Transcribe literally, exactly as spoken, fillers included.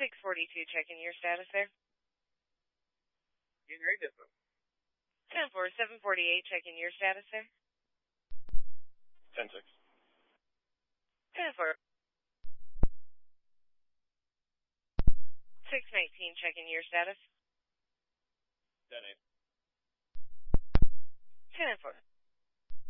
six forty-two, checking your status there. Getting very different. ten four, seven forty-eight, checking your status there. ten six. ten four. six nineteen, checking your status. ten eight. ten four.